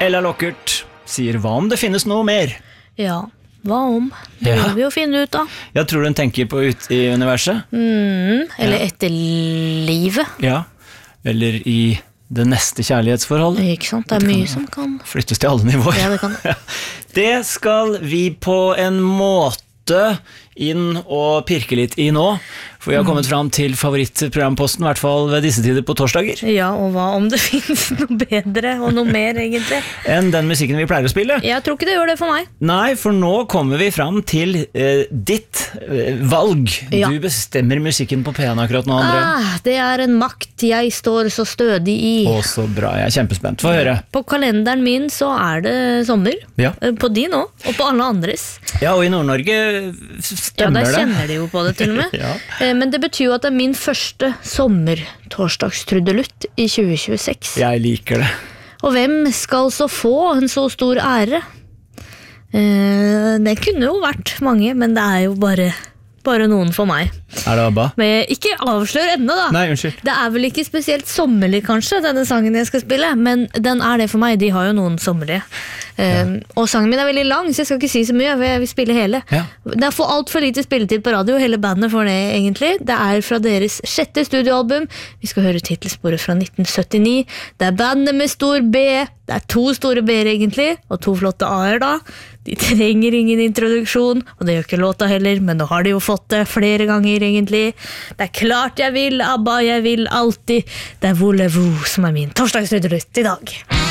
Ella Lockert sier hva om det finnes noe mer? Ja, hva om? Det må vi jo finne ut da. Jeg tror hun tenker på ut i universet. Eller etter livet. Ja, eller i det neste kjærlighetsforholdet. Ikke sant, det mye som kan flyttes til alle nivåer. Ja, det kan. Det skal vi på en måte inn og pirke litt i nå, for vi har kommet fram til favorittprogramposten, i hvert fall ved disse tider på torsdager. Ja, og hva om det finnes noe bedre og noe mer egentlig? Enn den musikken vi pleier å spille. Jeg tror ikke det gjør det for meg. Nei, for nå kommer vi fram til ditt valg. Ja. Du bestemmer musikken på P1 akkurat nå, Andrea. Det er en makt jeg står så stødig i. Å, så bra, jeg er kjempespent. Få høre. På kalenderen min så er det sommer. Ja. På din også, og på alle andres. Ja, og i Nord-Norge stemmer det. Ja, der kjenner de jo på det til og med. Ja. Men det betyr jo at det er min første sommer-torsdagstrudelutt i 2026. Jeg liker det. Og hvem skal så få en så stor ære? Det kunne jo vært mange, men det er jo bare noen for meg. Er det ABBA? Men ikke avslør enda da. Nei, unnskyld. Det er vel ikke spesielt sommerlig kanskje, denne sangen jeg skal spille, men den er det for meg, de har jo noen sommerlige. Og sangen min er veldig lang, så jeg skal ikke si så mye, for jeg vil spille hele. Ja. Det er for alt for lite spilletid på radio, hele bandet får det egentlig. Det er fra deres 6. studioalbum. Vi skal høre titelsporet fra 1979. Det er bandet med stor B. Det er 2 store B-er egentlig, og 2 flotte A-er da. De trenger ingen introduksjon, og det gjør ikke låta heller, men nå har de jo fått det flere ganger egentlig. Det er klart jeg vil, ABBA, jeg vil alltid. Det er Voulez-vous som er min torsdagstrudelutt i dag.